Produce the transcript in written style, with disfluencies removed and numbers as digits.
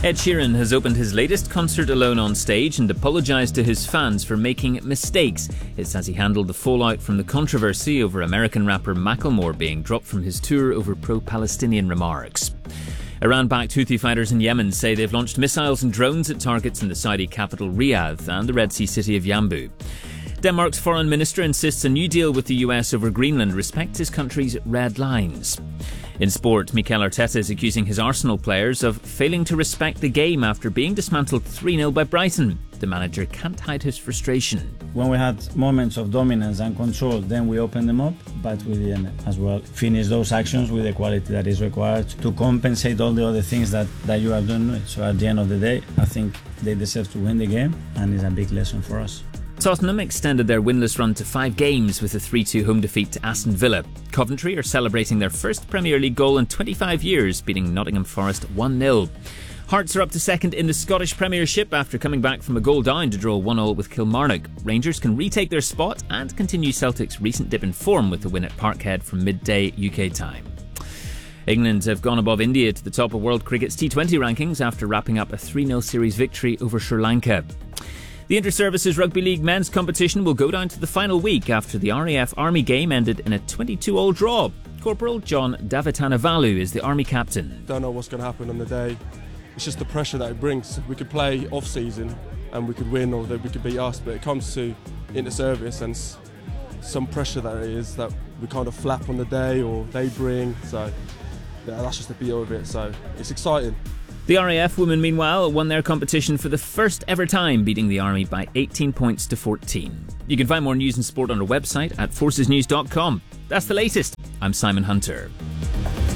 Ed Sheeran has opened his latest concert alone on stage and apologised to his fans for making mistakes. It's as he handled the fallout from the controversy over American rapper Macklemore being dropped from his tour over pro-Palestinian remarks. Iran-backed Houthi fighters in Yemen say they've launched missiles and drones at targets in the Saudi capital Riyadh and the Red Sea city of Yanbu. Denmark's foreign minister insists a new deal with the US over Greenland respects his country's red lines. In sport, Mikel Arteta is accusing his Arsenal players of failing to respect the game after being dismantled 3-0 by Brighton. The manager can't hide his frustration. When we had moments of dominance and control, then we opened them up, but we didn't as well finish those actions with the quality that is required to compensate all the other things that you have done. So at the end of the day, I think they deserve to win the game, and it's a big lesson for us. Tottenham extended their winless run to 5 games with a 3-2 home defeat to Aston Villa. Coventry are celebrating their first Premier League goal in 25 years, beating Nottingham Forest 1-0. Hearts are up to second in the Scottish Premiership after coming back from a goal down to draw 1-1 with Kilmarnock. Rangers can retake their spot and continue Celtic's recent dip in form with the win at Parkhead from midday UK time. England have gone above India to the top of World Cricket's T20 rankings after wrapping up a 3-0 series victory over Sri Lanka. The Inter-Services Rugby League men's competition will go down to the final week after the RAF Army game ended in a 22-all draw. Corporal John Davitanavalu is the Army captain. Don't know what's going to happen on the day. It's just the pressure that it brings. We could play off-season and we could win, or that we could beat us, but it comes to inter-service and some pressure that it is that we kind of flap on the day or they bring. So yeah, that's just the beauty of it. So it's exciting. The RAF women, meanwhile, won their competition for the first ever time, beating the Army by 18 points to 14. You can find more news and sport on our website at forcesnews.com. That's the latest. I'm Simon Hunter.